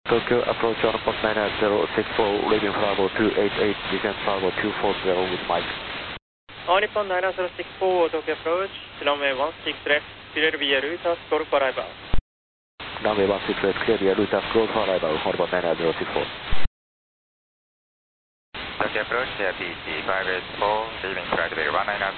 Tokyo approach on port 98064, leaving Bravo 288, descent Bravo 240 with Mike. All Nippon 98064, Tokyo approach, runway 16 left, clear via Lutas, call for arrival. Runway 16 left, clear via Lutas, call for arrival, all Nippon 98064. Tokyo approach, PG 584, leaving flight level 190.